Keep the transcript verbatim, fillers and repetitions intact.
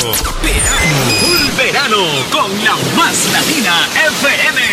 Verano, full verano con la más latina F M.